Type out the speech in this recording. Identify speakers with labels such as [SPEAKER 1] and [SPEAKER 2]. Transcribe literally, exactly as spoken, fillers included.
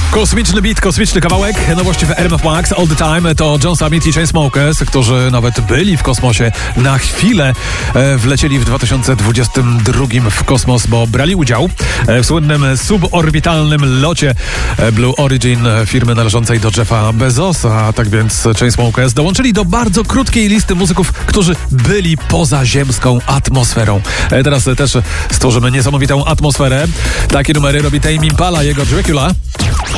[SPEAKER 1] Kosmiczny beat, kosmiczny kawałek, nowości w R M F Max All The Time to John Summit i Chainsmokers, którzy nawet byli w kosmosie na chwilę. Wlecieli w dwa tysiące dwudziestym drugim w kosmos, bo brali udział w słynnym suborbitalnym locie Blue Origin, firmy należącej do Jeffa Bezosa. A tak więc Chainsmokers dołączyli do bardzo krótkiej listy muzyków, którzy byli poza ziemską atmosferą. Teraz też stworzymy niesamowitą atmosferę. Takie numery robi Tame Impala, jego Dracula.